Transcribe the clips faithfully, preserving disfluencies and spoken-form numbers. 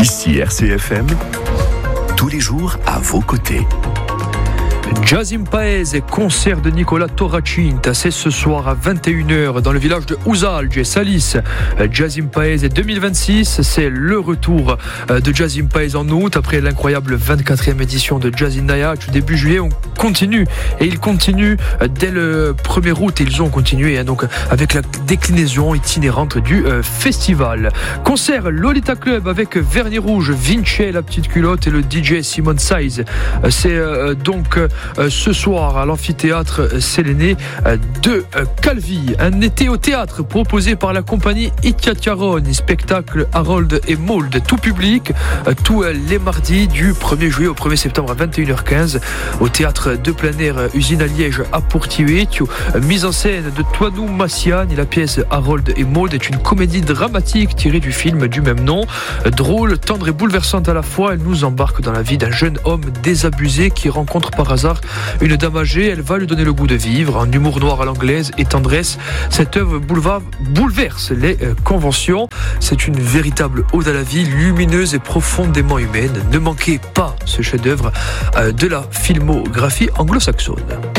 Ici R C F M, tous les jours à vos côtés. Jazzim Paese et concert de Nicola Torracinta, c'est ce soir à vingt et une heures dans le village de Usalge et Salis. Jazzim Paese deux mille vingt-six, c'est le retour de Jazzim Paese en août après l'incroyable vingt-quatrième édition de Jazz in Nyack. Début juillet, on continue et ils continuent dès le premier août. Ils ont continué hein, donc avec la déclinaison itinérante du euh, festival. Concert Lolita Club avec Vernis Rouge, Vinci la petite culotte et le D J Simon Size. C'est euh, donc euh, ce soir à l'amphithéâtre Séléné de Calvi. Un été au théâtre proposé par la compagnie Itiatiaroni, spectacle Harold et Maud, tout public, tous les mardis du premier juillet au premier septembre à vingt et une heures quinze au théâtre de plein air Usine à Liège à Portivecchio. Mise en scène de Toinou Massiani. La pièce Harold et Maud est une comédie dramatique tirée du film du même nom. Drôle, tendre et bouleversante à la fois, elle nous embarque dans la vie d'un jeune homme désabusé qui rencontre par hasard une dame âgée. Elle va lui donner le goût de vivre en humour noir à l'anglaise et tendresse. Cette œuvre bouleverse les conventions. C'est une véritable ode à la vie, lumineuse et profondément humaine. Ne manquez pas ce chef-d'œuvre de la filmographie anglo-saxonne.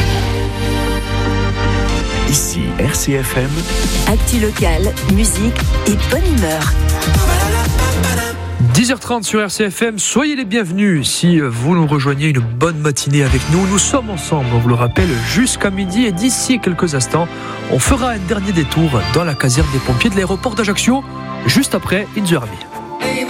Ici R C F M, actu locale, musique et bonne humeur. dix heures trente sur R C F M, soyez les bienvenus si vous nous rejoignez, une bonne matinée avec nous. Nous sommes ensemble, on vous le rappelle, jusqu'à midi et d'ici quelques instants, on fera un dernier détour dans la caserne des pompiers de l'aéroport d'Ajaccio, juste après In the Army.